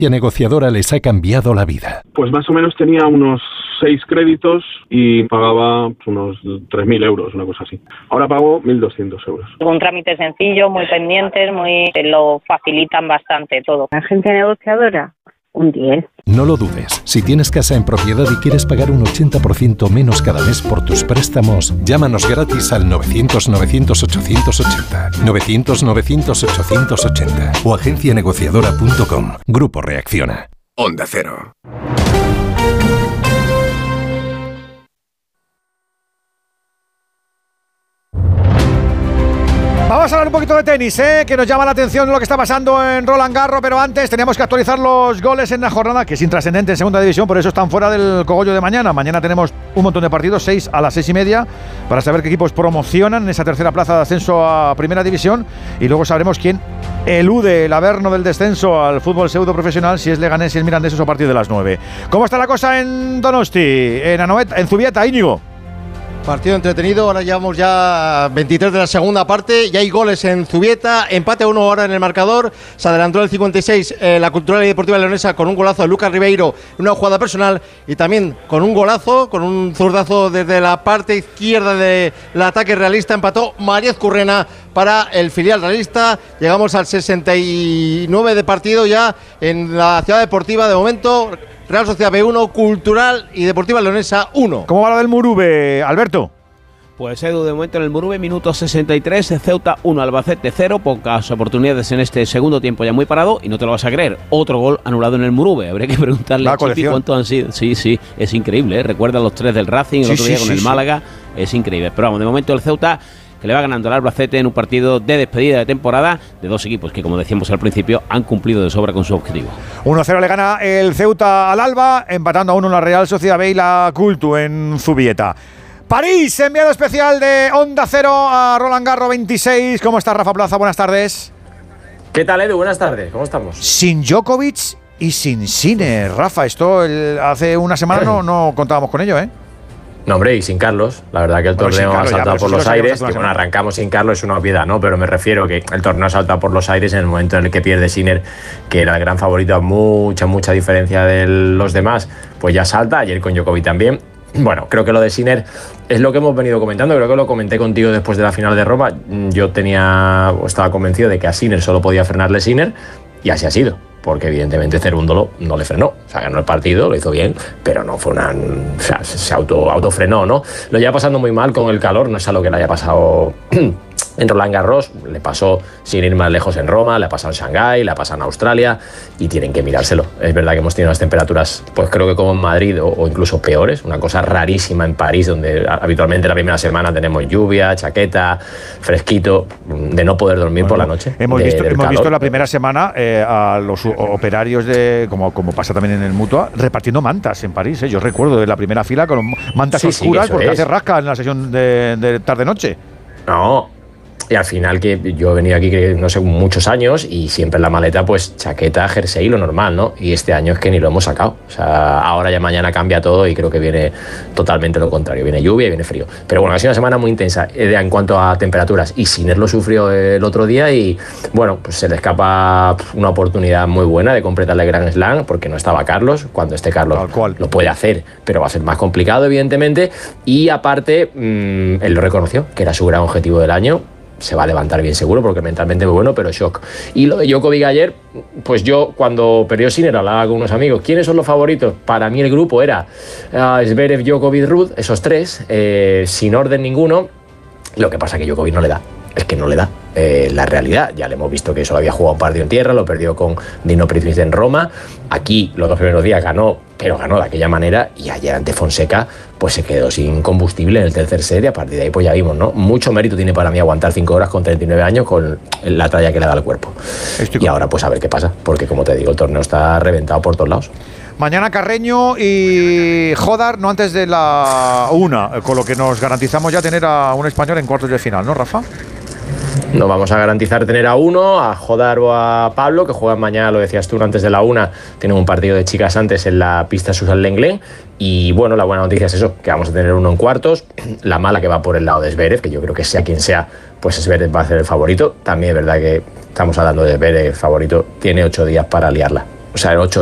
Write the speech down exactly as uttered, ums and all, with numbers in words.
Y a Negociadora les ha cambiado la vida. Pues más o menos tenía unos seis créditos y pagaba unos tres mil euros, una cosa así. Ahora pago mil doscientos euros. Un trámite sencillo, muy pendientes, muy lo facilitan bastante todo. Agencia negociadora, un diez. No lo dudes. Si tienes casa en propiedad y quieres pagar un ochenta por ciento menos cada mes por tus préstamos, llámanos gratis al novecientos novecientos ochocientos ochenta. novecientos novecientos ochocientos ochenta o agencia negociadora punto com. Grupo Reacciona. Onda Cero. Vamos a hablar un poquito de tenis, ¿eh? Que nos llama la atención lo que está pasando en Roland Garros, pero antes teníamos que actualizar los goles en la jornada, que es intrascendente en segunda división, por eso están fuera del cogollo de mañana. Mañana tenemos un montón de partidos, seis a las seis y media, para saber qué equipos promocionan en esa tercera plaza de ascenso a primera división, y luego sabremos quién elude el averno del descenso al fútbol pseudo profesional, si es Leganés, si es Mirandés, o a partir de las nueve. ¿Cómo está la cosa en Donosti, en Anoeta, en Zubieta, Íñigo? Partido entretenido, ahora llevamos ya veintitrés de la segunda parte, ya hay goles en Zubieta, empate a uno ahora en el marcador, se adelantó en el cincuenta y seis eh, la Cultural y Deportiva Leonesa con un golazo de Lucas Ribeiro, una jugada personal, y también con un golazo, con un zurdazo desde la parte izquierda del ataque realista, empató María Currena para el filial realista. Llegamos al sesenta y nueve de partido ya en la Ciudad Deportiva. De momento Real Sociedad B uno, Cultural y Deportiva Leonesa uno. ¿Cómo va lo del Murube, Alberto? Pues Edu, de momento en el Murube, minuto sesenta y tres, Ceuta uno, Albacete cero, pocas oportunidades en este segundo tiempo ya muy parado, y no te lo vas a creer, otro gol anulado en el Murube. Habría que preguntarle a Chipi cuántos han sido. Sí, sí, es increíble, ¿eh? Recuerda los tres del Racing, el sí, otro día sí, con sí, el Málaga, sí. Es increíble. Pero vamos, de momento el Ceuta, que le va ganando al Albacete en un partido de despedida de temporada de dos equipos que, como decíamos al principio, han cumplido de sobra con su objetivo. uno cero le gana el Ceuta al Alba, empatando a uno la Real Sociedad B y la Cultu en Zubieta. París, enviado especial de Onda Cero a Roland Garros veintiséis. ¿Cómo está Rafa Plaza? Buenas tardes. ¿Qué tal, Edu? Buenas tardes. ¿Cómo estamos? Sin Djokovic y sin Sinner. Rafa, esto el, hace una semana no, no contábamos con ello, ¿eh? No, hombre, y sin Carlos. La verdad que el bueno, torneo Carlos, ha saltado ya, por si los aires. Que, bueno, semana. arrancamos sin Carlos, es una obviedad, ¿no? Pero me refiero que el torneo ha saltado por los aires en el momento en el que pierde Sinner, que era el gran favorito a mucha, mucha diferencia de los demás. Pues ya salta, ayer con Djokovic también. Bueno, creo que lo de Sinner es lo que hemos venido comentando. Creo que lo comenté contigo después de la final de Roma. Yo tenía, estaba convencido de que a Sinner solo podía frenarle Sinner, y así ha sido. Porque evidentemente Cerúndolo no le frenó. O sea, ganó el partido, lo hizo bien, pero no fue una... O sea, se auto, autofrenó, ¿no? Lo lleva pasando muy mal con el calor, no es algo que le haya pasado en Roland Garros, le pasó sin ir más lejos en Roma, le ha pasado en Shanghái, le ha pasado en Australia, y tienen que mirárselo. Es verdad que hemos tenido unas temperaturas, pues creo que como en Madrid, o, o incluso peores, una cosa rarísima en París, donde habitualmente la primera semana tenemos lluvia, chaqueta, fresquito, de no poder dormir bueno, por la noche. Hemos, de, visto, hemos calor. visto la primera semana eh, a los operarios, de como, como pasa también en el Mutua, repartiendo mantas en París. ¿eh? Yo recuerdo de la primera fila con mantas sí, oscuras sí, porque es. hace rasca en la sesión de, de tarde-noche. No. Y al final, que yo he venido aquí, que no sé, muchos años, y siempre en la maleta, pues chaqueta, jersey, lo normal, ¿no? Y este año es que ni lo hemos sacado. O sea, ahora ya mañana cambia todo y creo que viene totalmente lo contrario. Viene lluvia y viene frío. Pero bueno, ha sido una semana muy intensa en cuanto a temperaturas. Y Sinner lo sufrió el otro día y, bueno, pues se le escapa una oportunidad muy buena de completarle el Grand Slam, porque no estaba Carlos. Cuando esté Carlos lo puede hacer, pero va a ser más complicado, evidentemente. Y aparte, mmm, él lo reconoció, que era su gran objetivo del año. Se va a levantar bien seguro porque mentalmente muy bueno, pero shock. Y lo de Djokovic ayer, pues yo cuando perdió Sinner hablaba con unos amigos. ¿Quiénes son los favoritos? Para mí el grupo era uh, Zverev, Djokovic, Ruud, esos tres, eh, sin orden ninguno. Lo que pasa es que Djokovic no le da. Es que no le da. Eh, la realidad, ya le hemos visto que solo había jugado un partido en tierra, lo perdió con Dino Pritvich en Roma. Aquí los dos primeros días ganó, pero ganó de aquella manera, y ayer ante Fonseca pues se quedó sin combustible en el tercer set, y a partir de ahí pues ya vimos, ¿no? Mucho mérito tiene para mí aguantar cinco horas con treinta y nueve años con la tralla que le da al cuerpo. Estoy y ahora pues a ver qué pasa, porque como te digo, el torneo está reventado por todos lados. Mañana Carreño y Jodar, no antes de la una, con lo que nos garantizamos ya tener a un español en cuartos de final, ¿no, Rafa? Nos vamos a garantizar tener a uno, a Jodar o a Pablo, que juegan mañana, lo decías tú, antes de la una. Tienen un partido de chicas antes en la pista Susan Lenglen. Y bueno, la buena noticia es eso, que vamos a tener uno en cuartos. La mala que va por el lado de Zverev, que yo creo que sea quien sea, pues Zverev va a ser el favorito. También es verdad que estamos hablando de Zverev, favorito, tiene ocho días para liarla. o sea, en ocho